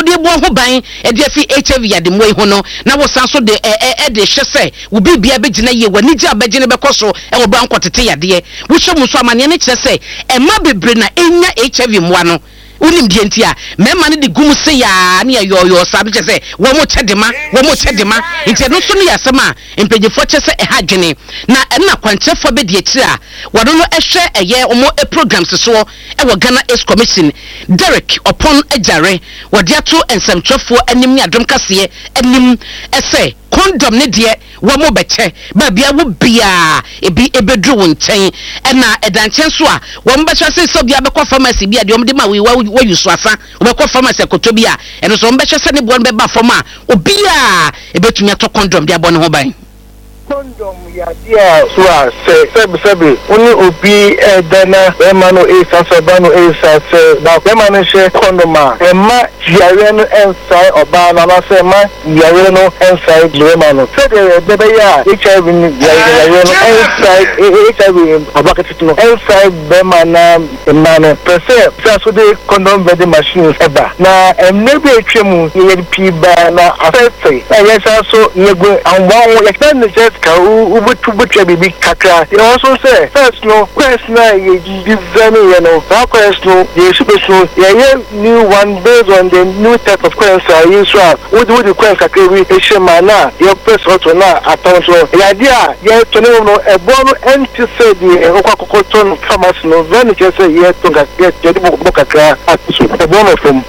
de bo ho ban e de fi HIV ya de mo ho no na wo san so de de hye se wo bibia be gina ye wani gya be gina be koso e wo ban kwotete ya de wo hye mu so amane ne kire se e ma bebre na enya HIV moa no unim die ntia mema ne de gum se ya ne yoyo sabe che se wo mo chedema ntia no so no ya sema empejefo che se e ha dwene na na kwanchefo be de akira wo no ehwe eye omo programs so e wo Ghana AIDS Commission Derek upon ejare wo de ato ensemtwefo anim ne adom kase anim ese condom ne de wo mo beche ba bia wo bia ebi ebedru wo nchen na edanchen so a wo mo beche se so bia be kwa pharmacy bia de om de ma we yusu asa wo be kwa pharmacy koto bia eno so mo beche se ne bo be ba fam a obia ebetumi ato condom de abone ho ban condom ya dia so a sebe oni obi dana e ma no e sa ba no e sa se ba e ma no she condom a e ma jiare no ensai oba na na se ma jiare no ensai e ma no se de be ya HIV ni jiare no ensai HIV oba ketu no ensai be ma na ma no pese so de condom vending machines eba na emne be etwemu ye pi ba na afefe e yes so ye go anwa ye can just ka ubutu bibi kakra you also say first no question ye design you know that question ye super so ye new one based on the new type of question you so would the question kakra we shemana your press auto na account so the idea ye to no e bono anti say the okwakokoton pharmacy no when you say ye to get the kakra atuso e bono from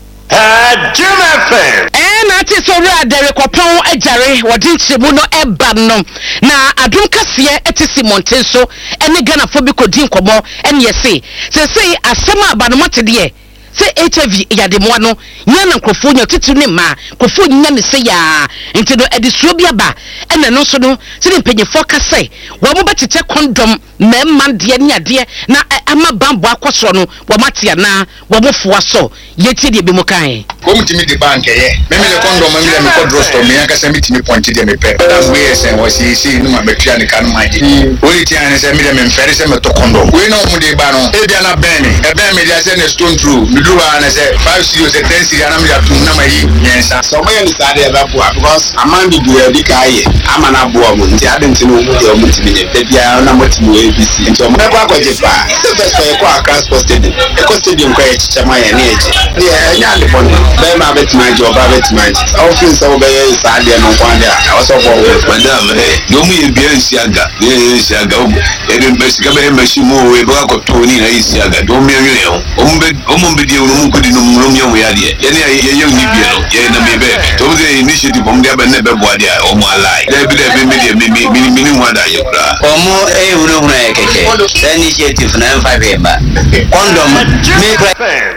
Jim FM. Na ti so ra Derek Opon ejare wodi nchemu no eba no na adum kase etisi monten so ene Ghana fo bi kodin komo ene yesi se asema aba no matede ye se HIV ya de mo no nya na krofo nya titu ne ma krofo nya ne se ya enti no edisuo bi aba ene no so no se mpanyefo kase wo mo betete condom memma de ne ade na ama bambo akoso no wo matia na wo mo foa so yeti de bi mo kan Committee the bank, maybe the condom and the control store, me, I can meet me pointed in the paper. That's where I was see no my mechanic can mind it. Only time I send me them in Ferris and to condom. We know who they ban on. Ebiana Benny, a Benny, I send a stone through. We do and I said 5 series, a 10 series, and I'm here to number yes. So I understand about because a man be do a big eye. I'm an abu, I didn't know your multi-minute. Baby, I don't know what to ABC. And so I'm never going to buy. The best way I can't post it. A costume quite my age. Yeah, Bema bet my job, bet often so be sad and one day. I was over with Madame. No me be Siaga, Siaga, and Messica machine we back of Tony Siaga, don't me Ombedio Mukudino we had yet. Any young Nibiano, Yename, told the initiative from Gaba never body or my life. There be meaning what I you or more a initiative 95 condom make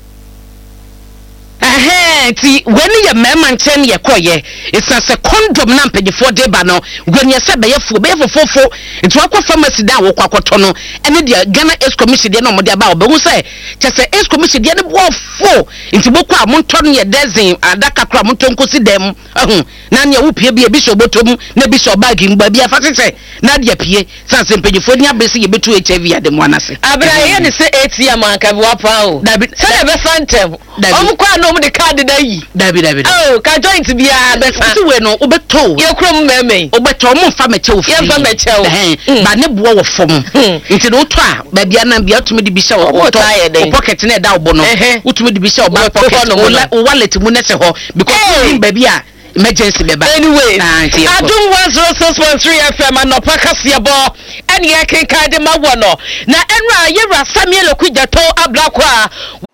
ti when ye mema nchen ye koye it's as a condom na mpagefo de ba no when ye se be ye fofo nti akwa pharmacy da wo kwakoto no ene de Ghana AIDS Commission de no mo de ba obehu se che se AIDS Commission de ne bo fo nti boku a monto no ye dozen adaka kra monto nkosi dem na ne wo pie bi bi so botom na bi so bag mba bi afate se na de pie sanse mpagefo ni abese ye betu HIV ya de mo anase abra ye ne se ATM anka bi wa pa o dabi se be fantem omukwa no mo de card David. Oh, can join to be a better way no obeto. Ye krom meme. Obeto mo fa meche ofi. Ye fa meche o. Ba ne bo wo fom. Nti no to a ba bia na bia tumi de bi hye wo pocket na da obo no. Utumi de bi hye oba pocket no wallet mu na se ho because in ba bia emergency beba. Anyway, Adum 106.3 FM anopa kase bo ene ye kenkan de ma wo no. Na enra yera Samuel Okudjato ablakwa.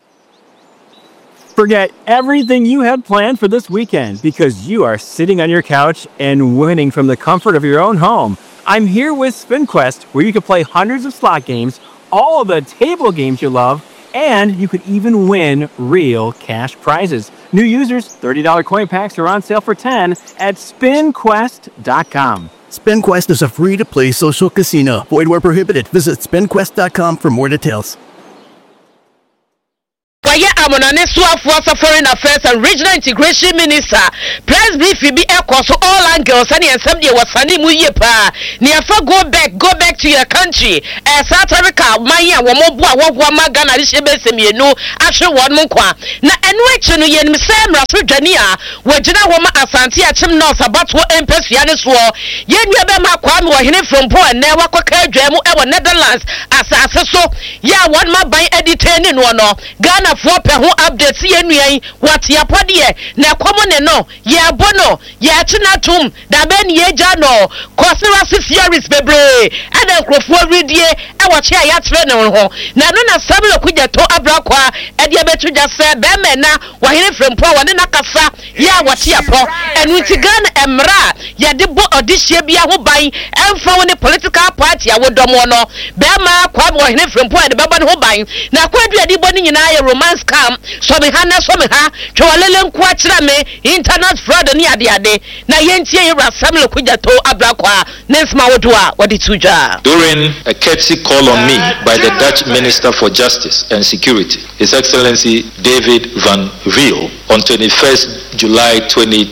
Forget everything you had planned for this weekend because you are sitting on your couch and winning from the comfort of your own home. I'm here with SpinQuest, where you can play hundreds of slot games, all of the table games you love, and you could even win real cash prizes. New users, $30 coin packs are on sale for $10 at SpinQuest.com. SpinQuest is a free-to-play social casino. Void where prohibited. Visit SpinQuest.com for more details. waye amonane suafo foreign affairs and regional integration minister press brief bi ekoso all angles and ensem de wasane mu yie pa ne afa go back to your country South Africa manya wo mo bo awogo maga na hye besemienu ahwe won mo kwa na enu echi no ye nimse mraso dwane a wagina wo ma asante achim north abato empesua ne so ye nua be ma kwa me wo hene from po na wakoka adwa mu e Netherlands asase so ya won ma ban editing no Ghana for pe ho update ye nuan what ya pode na komo ne no ye abono ye achinatum da be ne ye ja no kosira series bebre ana krofo redie e wo che ya tre ne ho na no na sablo kugya to abrakwa e de betu ja se be me na wo hene from po wo ne na kasa ya wo che apo enu ti Ghana emra ye de bo odihye bia ho ban emfa wo ne political party awodomo no be ma kwa wo hene from po e de baba ne ho ban na kwadu adi bo ne nyina ye romance scam so me ha twalele nku akira me internet fraud ni ade na yentie ye rasam le kugya to abrakwa nesma wodo a wodi tuja. During a courtesy call on me by the Dutch Minister for Justice and Security, His Excellency David van Riel, on 21st July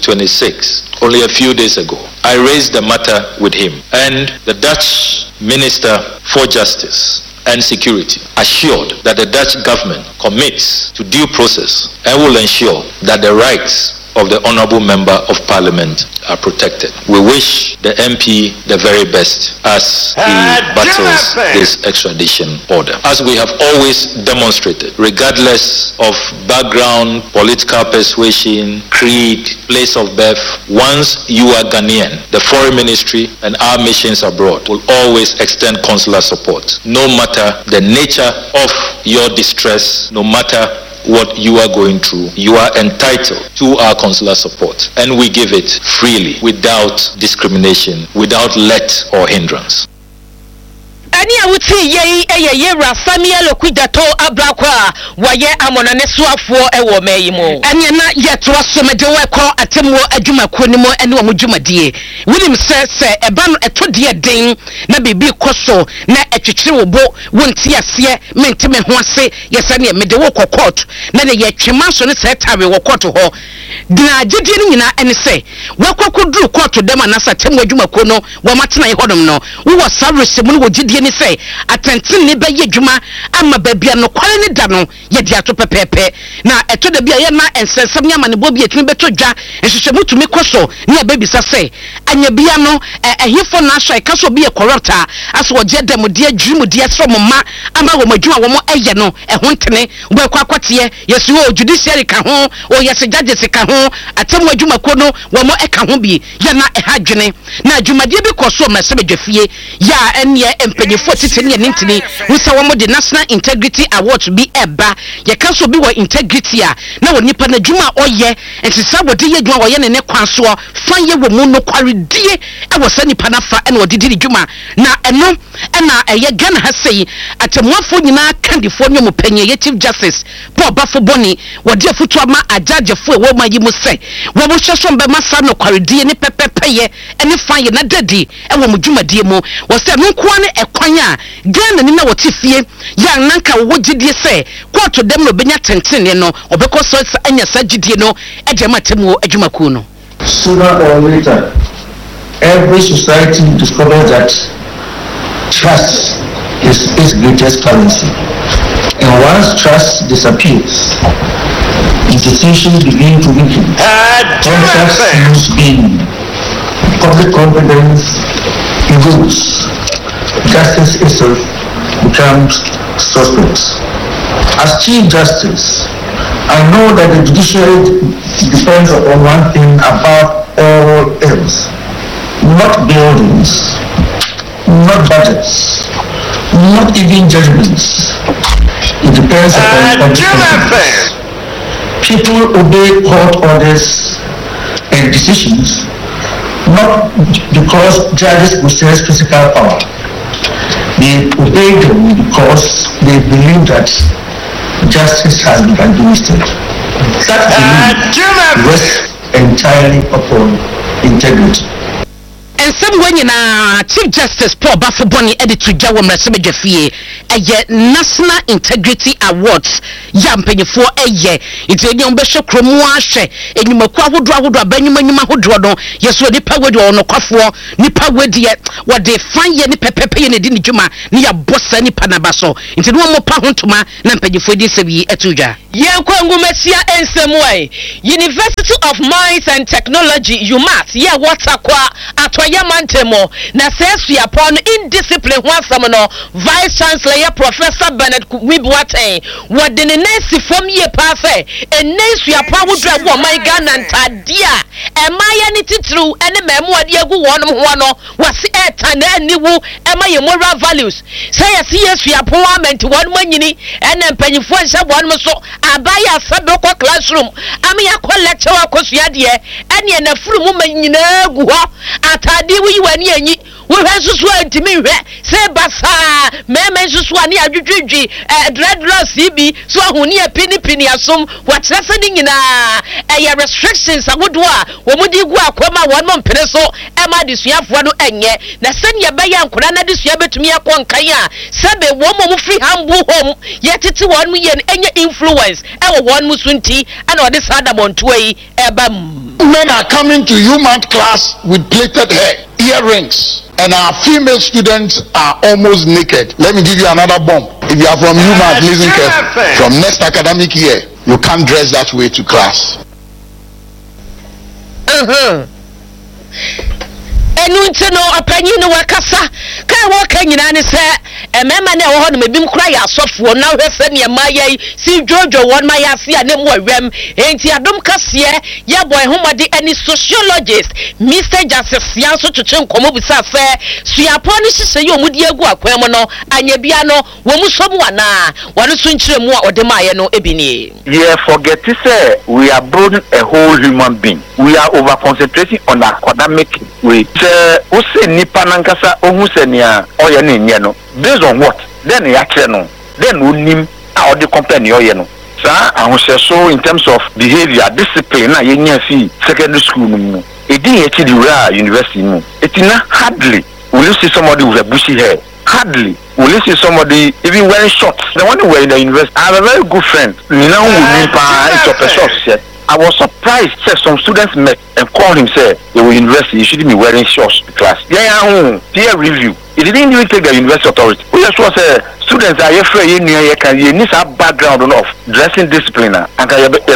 2026, only a few days ago, I raised the matter with him, and the Dutch Minister for Justice and Security assured that the Dutch government commits to due process and will ensure that the rights of the Honourable Member of Parliament are protected. We wish the MP the very best as he battles this extradition order. As we have always demonstrated, regardless of background, political persuasion, creed, place of birth, once you are Ghanaian, the Foreign Ministry and our missions abroad will always extend consular support. No matter the nature of your distress, no matter what you are going through, you are entitled to our consular support, and we give it freely, without discrimination, without let or hindrance. Ani awuti ye Samuel Okudjato abrakwa waye amona ne soafo e wo mayimo anya na ye to asomede we ko atemwo adwumako ni mo ene wo dwumadie winim se eba no etode den na bebi koso na etwetwere wo bo wonti ase mentime ho ase yesa ne mede wo court na ne ye twema so ne se tawe wo court ho dina agedie ni nyina ene se we kwakoduru court dem anasa temwo adwumako no wo matena ye hodom no wo service mu no wo gidie ni say attention ni be yedwuma ama babia no kware ni da no ye dia to pepepe na eto da bia ye na ensensem nya ma ne bo bia tumi beto dwa ehwehwemu tumi koso ni ababisa say anya bia no ehifo na ahwe kaso bia corrupta aso oje dem de adwumu de so mma ama wo madwuma wo mo eye no ehontene wo kwa kwate yesu o judiciary ka ho o yesi judges ka ho atem adwuma ko no wo mo eka ho bi ye na ehadwene na adwumade bi koso ma sebedwafie ya enye empanyefo titini ye nintini wusa wo mo de National Integrity Award bi eba ye kanso bi wo integrity a na wo nipa na dwuma oyɛ entisa wo de ye dwuma wo ye ne kwanso fan ye wo mu no kwaredie e wo sa nipa na fa ene wo de di dwuma na eno na eye Ghana ha sei atemwafo nyina kandifo nyom panye ye Chief Justice Paul Bafo Boni wo de afutu ama ajajefo e wo ma yi mu se wo bo hweso mbe masa no kwaredie ne pepepe ye ene fan ye na dadi e wo mu dwumadie mu wo se no kwa ne ekwanya Ghana ni na wo tifie ya nanka wo gidie se court dem no benya tentene no obekọ so anya sa gidie no e de matemu adwumaku no. Sooner or later, every society discovers that trust is its greatest currency. And once trust disappears, institutions begin to weaken. Contracts lose meaning. Public confidence erodes. Justice itself becomes suspect. As Chief Justice, I know that the judiciary depends upon one thing above all else: not buildings, not budgets, not even judgments. It depends upon consequences. People obey court orders and decisions not because judges possess physical power. They obey them because they believe that justice has been administered. That belief rests entirely upon integrity. ensem wanyina Chief Justice Paul Bafoboni editor Jawo Mrasebedwafie eye National Integrity Awards yampanyefo eye iteni ombehwe kromu ahwe enyumaku ahodo abanyuma hodo no yeso nipa wedi ono kwafo nipa wedi wode fanye ni pepepe ye ne di djuma ni ya bossa nipa na baso inteni wo mopa hontoma na mpanyefo di sebi etudwa Yenkwangu Mesia Ensemwai University of Mines and Technology UMass ye watakwa atwaya mantemo na sesu ya pon indiscipline hwasamono Vice Chancellor Professor Bernard Wibwate wadene nesi fom ye pase enesu ya pa wudra wo my Ghana ntadia emaya ni titru ene memu ade agu wonom ho no wase etana aniwu emaye moral values say yesu ya parliament won manyini ene mpanyifo hye wonom so abaya sabe ko classroom ami yakọ lecture akosua de ene na furu mu manyina agu ho atade wi wani anyi we hwesusu antimi hwe se basa meme susu ani adwudwudwi dreadlocks bi so ahuni pini asom watrese ni nyina restrictions agodo a wo mudi gu akoma won mo mpere so ema desuafo no enye na sene be ya nkora na desua betumi akonkan a sebe wo mo free humble home yetete won mu ye enye influence ewo won mu sunti ana ode sada montoyi ebam. Men are coming to human class with plaited hair, earrings, and our female students are almost naked. Let me give you another bomb. If you are from human, listen carefully. From next academic year, you can't dress that way to class. Enuntino opanyino wakasa ka waka nyina ne se emema na wo ho no mebim kura ya asofo na hwese ne mayai si jojo won mayase a ne mo awem enti adom kase ya boy homode any sociologist Mr. Justice Yanso twetwe nkomo bisa fe suapo ne hihye ye omudi agu akwam no anya bia no wo musom wana wano so nkire mu a ode maye no ebini. Yeah, forget to say we are building a whole human being. We are over concentrating on academic way. Ose nipa nankasa ohun se ni a oye ni nye no based on what then ya kire no then onim a odi company oye no sa ahun so in terms of behavior discipline na yenya fi secondary school no edin ye chidi wura university no etina hardly will you see somebody with a bushy hair. Hardly will you see somebody even wearing shorts. The one who were in the university, I have a very good friend. Now I was surprised that some students met and called him, say they were university, you shouldn't be wearing shorts to class. Yeah, peer review. He didn't even take the university authority. We just was students are afraid you need a background of dressing discipline and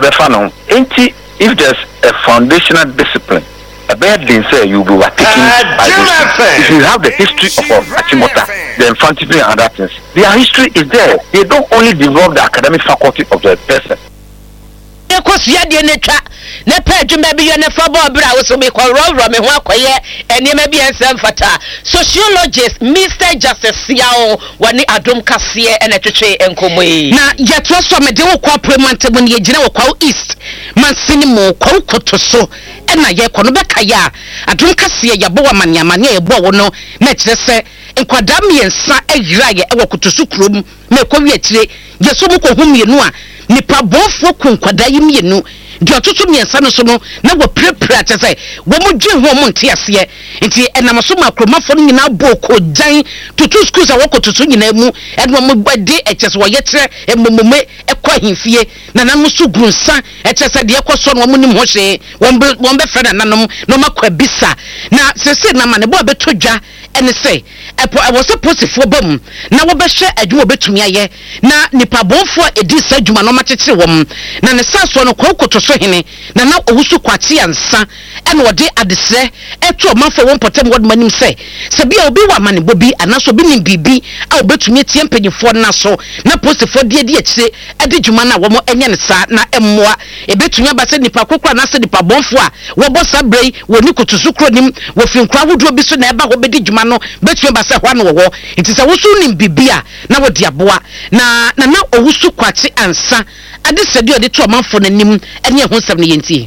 if there's a foundational discipline, a bad thing say you'll be overtaken by those. If you have the history of Achimota, the infantry and other things, their history is there. They don't only develop the academic faculty of the person. Ekosia de netwa ne pedwuma bi ye ne fa bo bra wo so me kororo me ho akoye enema bi ensem fata sociologist Mr. Justice Yao wani adom kase ene twetwe enkomoyi na yetro so me de wo kwa premantebo ne yegina wo kwa east mansini mo kwa kotoso ena ye kono beka ya adom kase ya bo wa maniamane ye bo wo no na kire se nkwadam yensa ehira ye e wo kotoso krom na ekwawi atire yeso mo ko humienu a nipa bonfo kunkwada yimienu di otutu miensa no so no na wo prepare atese wo mo dwe ho mo ntiase enti enam so makromafo no nyina boko jan tutu schools a wokotutu nyina mu edwo mo gbade etese wo yetre emomome ekwa himfie na nam so grunsa etese de ekoso no mo nim ho hye won be freda nanom no makwa bisa na sese na mane bo betodwa ene se epo I was supposed to bom na wo be hwe adwuma betumi aye na nipa bonfo edi sa adwuma no makekere wom na ne saso no kokoto hene na owusu kwati ansa ene wode adesre eto manfo won potem wod manim se bia obi wa mane bobi anaso bi nim bibi a obetumi tie mpanyifo na so na posifo de akire ade dwuma na wo mo enye ne sa na emmoa ebetumi abase nipa kokora na se nipa bonfo a wo bo sabrei woni kotusu kronim wo finkra wodo bi so na eba ho bedi dwuma no betumi abase ho na wo enti se wusu nim bibi a na wodi aboa na owusu kwati ansa ade sedi ode to manfo nanim ene ho sɛm ne yenti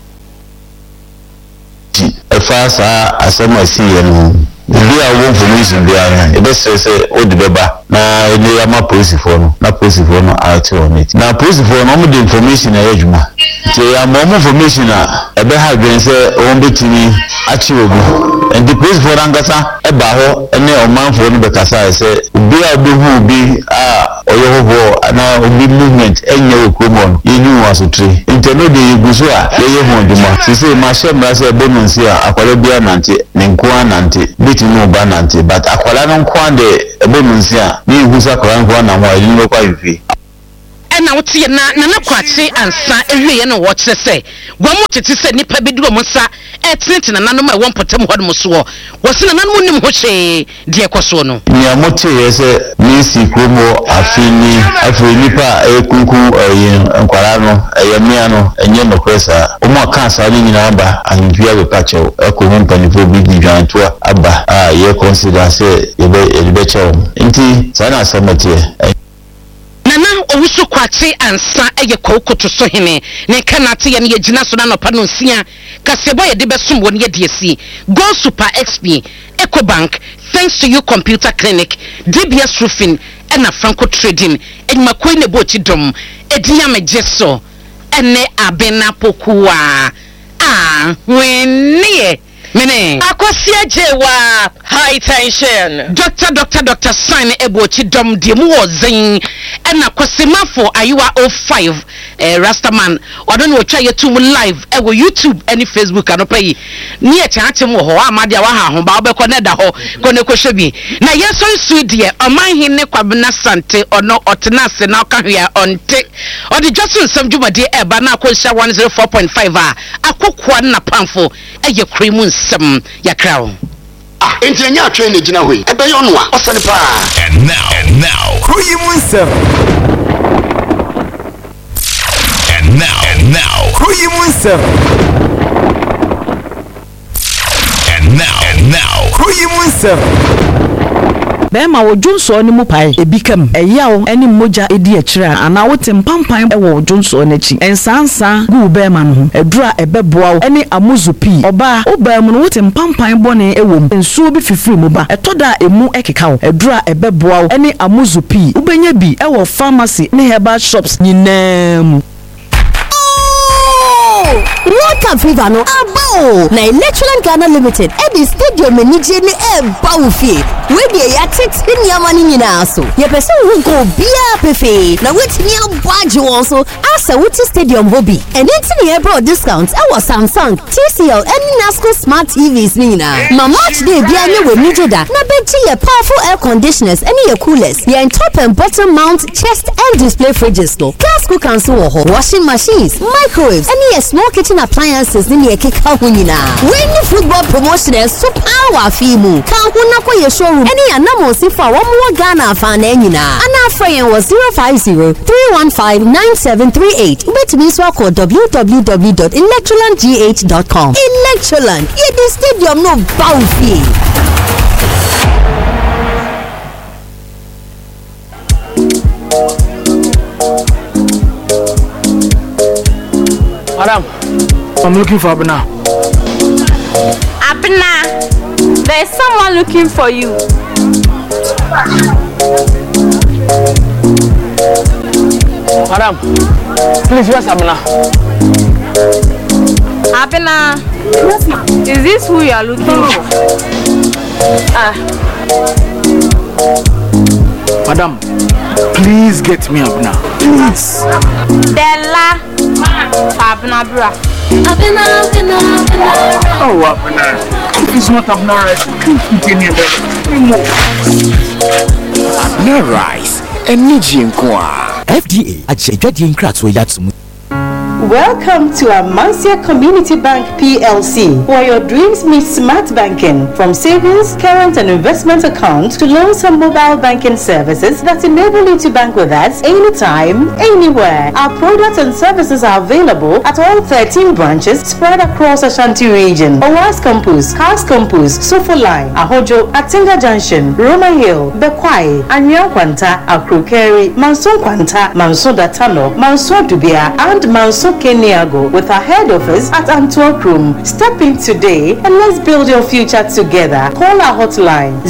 efasa asema siye no a wo information bia e be se o de beba na ele ya ma police for no na police for no out on it na police for no mo de information na yadwuma ti ya mo information a e be ha dwen se o betimi achi obi and the police for angasa eba ho ene omanfo no bekasa say obi a obehu obi oyoho na obi movement enye okromon yenu wasotri inteno de yuguso a ye ho duma sisi ma shemra say bonus a akwala bia nante ne nkoa nante biti no ba nante but akwala no nkoa de bonus a ni yugusa akwala nkoa na ho yin no kwa yifi na wotie na kwakye ansa ewie na wo kire se gwomo tete se nipa bi du mo nsa etineti na nanom a won potem hodom so wo se na nanom nim ho hwe de ekoso no nya mote yese ni sikromo afini pa ekunku nkwara no eyemia no enye no kwesa omo kansa ni nyina ba ahintwia be pacho ekohu mpanifo bi dwantoa aba ye consider se ebe chew nti sana asemete nana owusu kwakye ansa eye kokoto so hene ne kanate ye ne yegina so na no pa no nsia kasebo ye de besom won ye de asi Go Super XP Ecobank thanks to you computer clinic DBS roofing and Franco trading enmakoi ne bochi dom edinya mejeso ene abena pokuwa wenye mene akosia jewa high tension Dr. Sign ebochi dom de mu ozin ena kwasimafo ayiwa 05 Rastaman odon wo twa yetum live ewo YouTube any Facebook anopai ni e chaachim wo ho amade wa ha ho ba obekọ na da ho kone kohwebi na yeso nsu de omanhin ne kwabena sante ono otenase na okahwea onte odi Johnson samdwumade eba na akonhya 104.5 a akokwa na pamfo eye kremu nsem yakrawo enti anya atwe ne gina hoi ebe yo no a osane pa and now kremu nsem And now, kremu nsem kremu nsem Bema wo Johnson ni mu pai ebikam eyawo eni moja edi akira ana wote mpampan ewo Johnson n'achi ensansa gu bema no edura ebeboa eni amuzupi oba obam no wote mpampan bone ewom ensuo bi fifiri mu ba etoda emu ekekawo edura ebeboa eni amuzupi ubenya bi ewo pharmacy ne herbal shops nyinam. World Cup Fever no abo na Electroland Ghana Limited the stadium enije ne bawfie we dey ya tete niamani nyina so ye pese wo go bia pefe na wetimi abwaje won so asa wuti stadium hobby and enti ne bro discount e was Samsung TCL and Nasco smart TVs nina ma match day bia ne we nije da na beji ye powerful air conditioners and ye coolers ye top and bottom mount chest and display fridges no gas cookers wo ho washing machines microwaves and ye small kitchen appliances ni ye keka hunyina when football promotions so power fimu kan huna ko ye showroom any anamo sifa wo mo Ghana fa na nyina ana afrayen was 050-315-9738 ubetimi so call www.electrolandgh.com Electroland ye the stadium no bawfie. Madam, I'm looking for Abna. Abna, there's someone looking for you. Madam, please, where's Abna? Abna, is this who you are looking for? Madam, please get me Abna. Please. Della. Abna bra. Oh, Abna. If it's not Abna rice, continue Abna rice. Energy Nkwa. FDA. Ajedi Nkratso Yatsumu. Welcome to Amansia Community Bank PLC, where your dreams meet smart banking. From savings, current and investment accounts to loans and mobile banking services that enable you to bank with us anytime, anywhere. Our products and services are available at all 13 branches spread across Ashanti region. Owas Campus, Cars Campus, Sofo Line, Ahojo, Atinga Junction, Roma Hill, Bekwai, Anyan Kwanta, Akrukeri, Manson Kwanta, Manson Datano, Manson Dubia, and Manson Keniago, with our head office at Antwerp Room. Step in today and let's build your future together. Call our hotline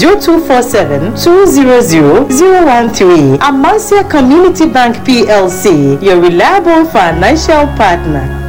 0247-200-013. Amansia Community Bank PLC, your reliable financial partner.